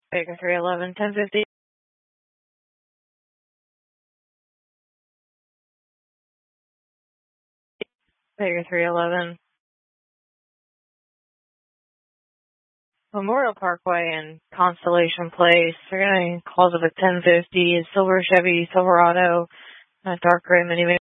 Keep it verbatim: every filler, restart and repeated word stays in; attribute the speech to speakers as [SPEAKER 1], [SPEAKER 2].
[SPEAKER 1] Baker three eleven, ten fifty. Baker three eleven. Memorial Parkway and Constellation Place. They're going to calls of a ten fifty, a silver Chevy Silverado, a dark gray minivan.